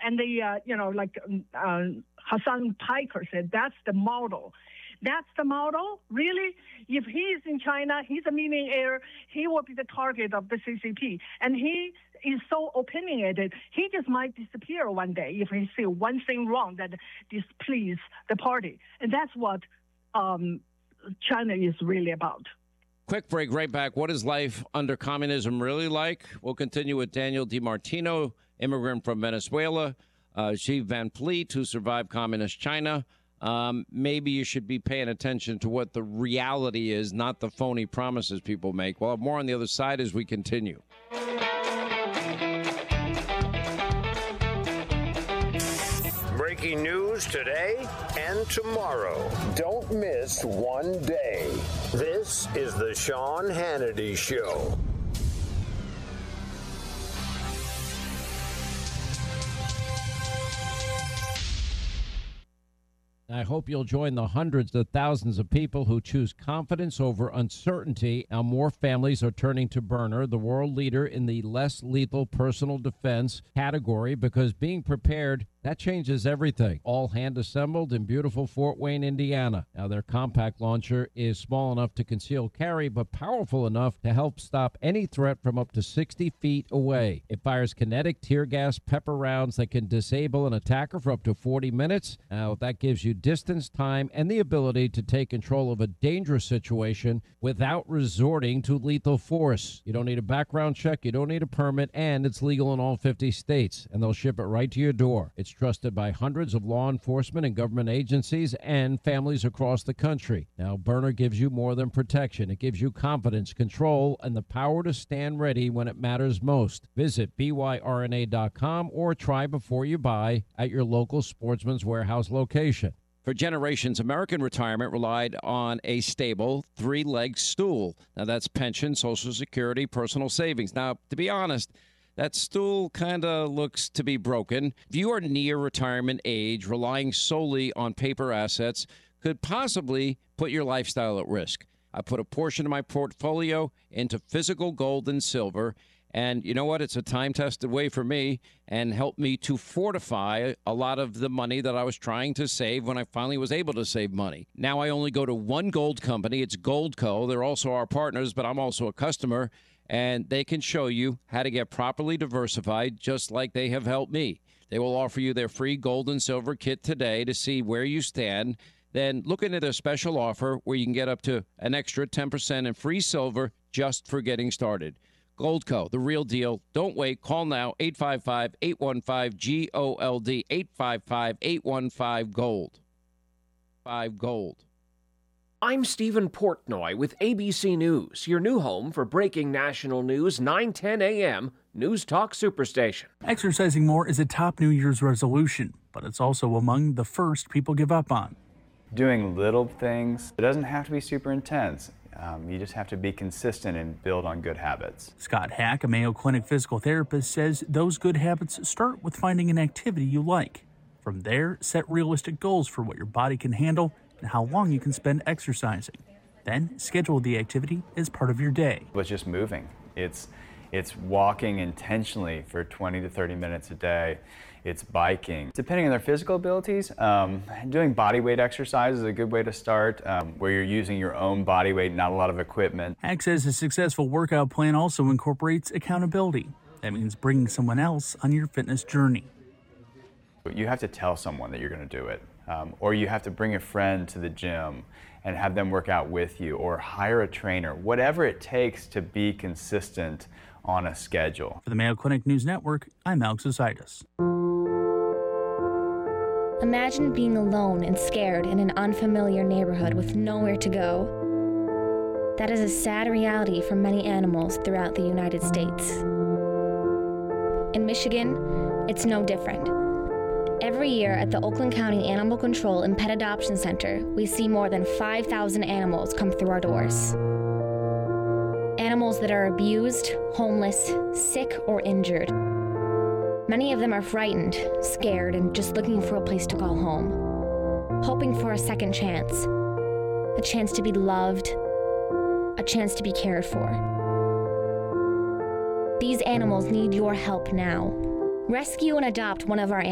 And Hassan Piker said, that's the model. That's the model? Really? If he's in China, he's a millionaire, he will be the target of the CCP. And he is so opinionated, he just might disappear one day if he see one thing wrong that displeases the party. And that's what China is really about. Quick break, right back. What is life under communism really like? We'll continue with Daniel DiMartino, immigrant from Venezuela, Shiv Van Fleet, who survived communist China. Maybe you should be paying attention to what the reality is, not the phony promises people make. We'll have more on the other side as we continue. Breaking news today and tomorrow. Don't miss one day. This is the Sean Hannity Show. I hope you'll join the hundreds of thousands of people who choose confidence over uncertainty. Now, more families are turning to Byrna, the world leader in the less lethal personal defense category, because being prepared, that changes everything. All hand assembled in beautiful Fort Wayne, Indiana. Now, their compact launcher is small enough to conceal carry, but powerful enough to help stop any threat from up to 60 feet away. It fires kinetic tear gas pepper rounds that can disable an attacker for up to 40 minutes. Now, that gives you distance, time, and the ability to take control of a dangerous situation without resorting to lethal force. You don't need a background check, you don't need a permit, and it's legal in all 50 states, and they'll ship it right to your door. It's trusted by hundreds of law enforcement and government agencies and families across the country. Now, Byrna gives you more than protection. It gives you confidence, control, and the power to stand ready when it matters most. Visit byrna.com or try before you buy at your local Sportsman's Warehouse location. For generations, American retirement relied on a stable, three-legged stool. Now, that's pension, Social Security, personal savings. Now, to be honest, that stool kind of looks to be broken. If you are near retirement age, relying solely on paper assets could possibly put your lifestyle at risk. I put a portion of my portfolio into physical gold and silver, and you know what? It's a time-tested way for me and helped me to fortify a lot of the money that I was trying to save when I finally was able to save money. Now I only go to one gold company. It's Goldco. They're also our partners, but I'm also a customer, and they can show you how to get properly diversified just like they have helped me. They will offer you their free gold and silver kit today to see where you stand. Then look into their special offer where you can get up to an extra 10% in free silver just for getting started. Goldco, the real deal. Don't wait. Call now, 855-815-GOLD, 855-815-GOLD. 5-GOLD. I'm Stephen Portnoy with ABC News, your new home for breaking national news, 9:10 a.m., News Talk Superstation. Exercising more is a top New Year's resolution, but it's also among the first people give up on. Doing little things, it doesn't have to be super intense. You just have to be consistent and build on good habits. Scott Hack, a Mayo Clinic physical therapist, says those good habits start with finding an activity you like. From there, set realistic goals for what your body can handle and how long you can spend exercising. Then schedule the activity as part of your day. It's just moving. It's walking intentionally for 20 to 30 minutes a day. It's biking. Depending on their physical abilities, doing body weight exercise is a good way to start, where you're using your own body weight, not a lot of equipment. Hack says a successful workout plan also incorporates accountability. That means bringing someone else on your fitness journey. You have to tell someone that you're going to do it, or you have to bring a friend to the gym and have them work out with you, or hire a trainer, whatever it takes to be consistent on a schedule. For the Mayo Clinic News Network, I'm Alex Ositis. Imagine being alone and scared in an unfamiliar neighborhood with nowhere to go. That is a sad reality for many animals throughout the United States. In Michigan, it's no different. Every year at the Oakland County Animal Control and Pet Adoption Center, we see more than 5,000 animals come through our doors. Animals that are abused, homeless, sick, or injured. Many of them are frightened, scared, and just looking for a place to call home. Hoping for a second chance. A chance to be loved. A chance to be cared for. These animals need your help now. Rescue and adopt one of our animals.